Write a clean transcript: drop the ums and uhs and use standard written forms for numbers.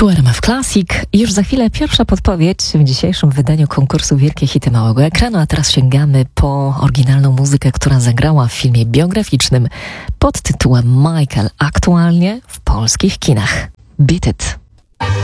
Tu RMF Classic. Już za chwilę pierwsza podpowiedź w dzisiejszym wydaniu konkursu Wielkie Hity Małego Ekranu, a teraz sięgamy po oryginalną muzykę, która zagrała w filmie biograficznym pod tytułem Michael, aktualnie w polskich kinach. Beat It.